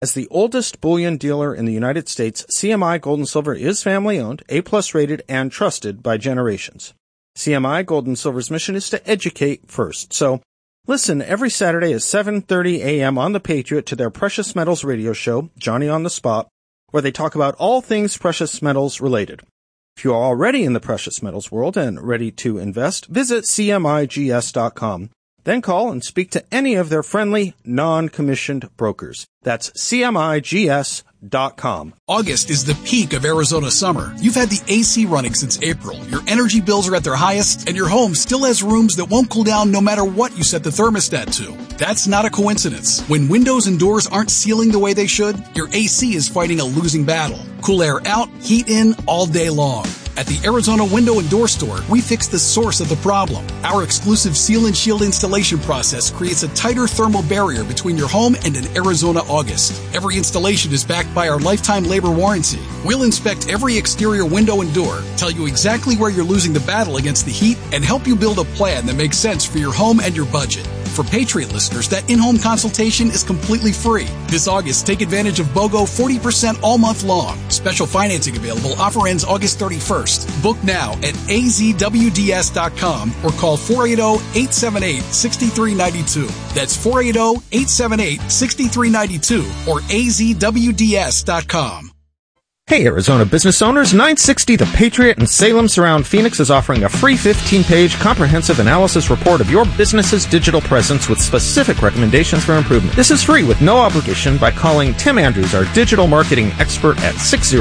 As the oldest bullion dealer in the United States, CMI Gold and Silver is family-owned, A-plus rated, and trusted by generations. CMI Gold and Silver's mission is to educate first. So listen every Saturday at 7:30 a.m. on The Patriot to their Precious Metals radio show, Johnny on the Spot, where they talk about all things precious metals related. If you are already in the precious metals world and ready to invest, visit CMIGS.com. Then call and speak to any of their friendly, non-commissioned brokers. That's CMIGS.com. August is the peak of Arizona summer. You've had the AC running since April. Your energy bills are at their highest, and your home still has rooms that won't cool down no matter what you set the thermostat to. That's not a coincidence. When windows and doors aren't sealing the way they should, your AC is fighting a losing battle. Cool air out, heat in all day long. At the Arizona Window and Door Store, we fix the source of the problem. Our exclusive Seal and Shield installation process creates a tighter thermal barrier between your home and an Arizona August. Every installation is backed by our lifetime labor warranty. We'll inspect every exterior window and door, tell you exactly where you're losing the battle against the heat, and help you build a plan that makes sense for your home and your budget. For Patriot listeners, that in-home consultation is completely free. This August, take advantage of BOGO 40% all month long. Special financing available. Offer ends August 31st. Book now at azwds.com or call 480-878-6392. That's 480-878-6392 or azwds.com. Hey, Arizona business owners, 960 The Patriot in Salem Surround Phoenix is offering a free 15-page comprehensive analysis report of your business's digital presence with specific recommendations for improvement. This is free with no obligation by calling Tim Andrews, our digital marketing expert, at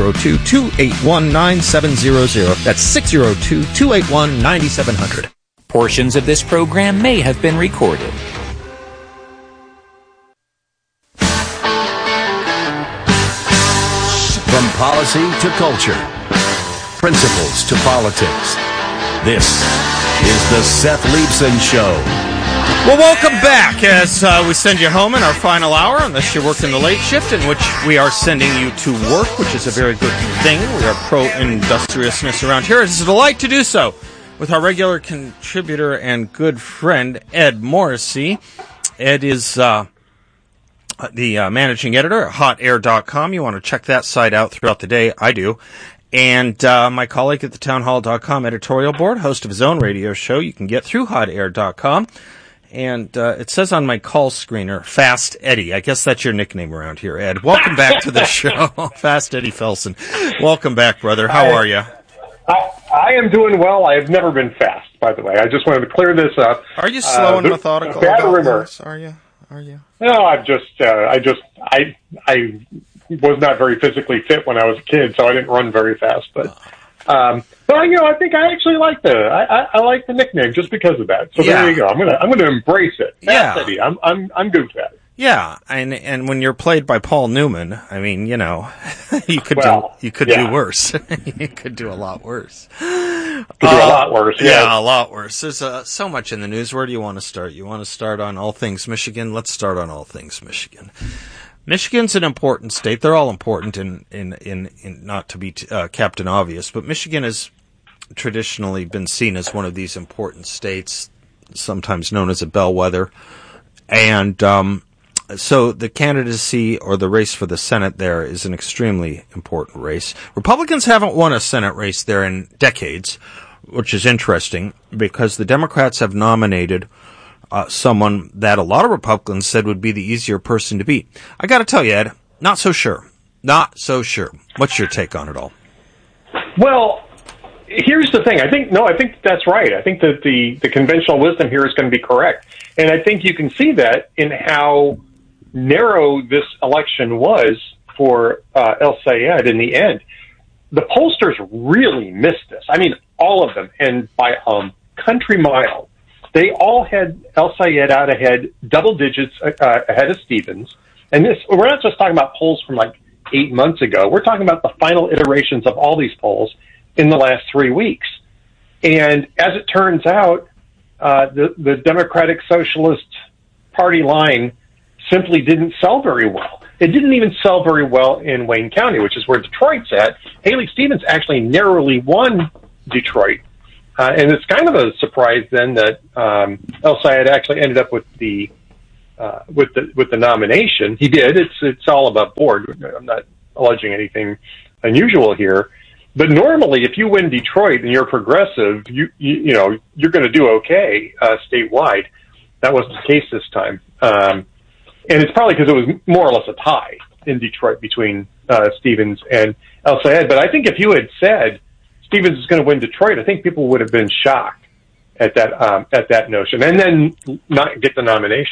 602-281-9700. That's 602-281-9700. Portions of this program may have been recorded. From policy to culture, principles to politics, this is the Seth Leibsohn Show. Well, welcome back as we send you home in our final hour, unless you're working the late shift, in which we are sending you to work, which is a very good thing. We are pro-industriousness around here. It's a delight to do so with our regular contributor and good friend, Ed Morrissey. Ed is the managing editor at hotair.com. You want to check that site out throughout the day. I do. And my colleague at the townhall.com editorial board, host of his own radio show. You can get through hotair.com. And it says on my call screener, Fast Eddie. I guess that's your nickname around here, Ed. Welcome back to the show. Fast Eddie Felsen. Welcome back, brother. How are you? I am doing well. I have never been fast, by the way. I just wanted to clear this up. Are you slow and methodical about this? Are you? No, I was not very physically fit when I was a kid, so I didn't run very fast. But I think I actually like I like the nickname just because of that. So there you go. I'm gonna embrace it. Fast Eddie. I'm good with that. Yeah, and when you're played by Paul Newman, I mean, you could do worse. You could do a lot worse. Yeah, a lot worse. There's so much in the news. Where do you want to start? You want to start on all things Michigan? Let's start on all things Michigan. Michigan's an important state. They're all important in not to be Captain Obvious, but Michigan has traditionally been seen as one of these important states, sometimes known as a bellwether. And so the candidacy or the race for the Senate there is an extremely important race. Republicans haven't won a Senate race there in decades, which is interesting because the Democrats have nominated someone that a lot of Republicans said would be the easier person to beat. I got to tell you, Ed, not so sure. Not so sure. What's your take on it all? Well, here's the thing. I think that's right. I think that the conventional wisdom here is going to be correct. And I think you can see that in how narrow this election was for El Sayed in the end. The pollsters really missed this. I mean, all of them, and by country mile. They all had El Sayed out ahead, double digits ahead of Stevens. And we're not just talking about polls from like 8 months ago. We're talking about the final iterations of all these polls in the last 3 weeks. And as it turns out, the Democratic Socialist Party line simply didn't sell very well. It didn't even sell very well in Wayne County, which is where Detroit's at. Haley Stevens actually narrowly won Detroit. And it's kind of a surprise then that El Sayed actually ended up with the with the nomination. He did. It's all above board. I'm not alleging anything unusual here. But normally, if you win Detroit and you're progressive, you know you're going to do okay statewide. That wasn't the case this time, and it's probably because it was more or less a tie in Detroit between Stevens and El-Sayed. But I think if you had said Stevens is going to win Detroit, I think people would have been shocked at that notion, and then not get the nomination.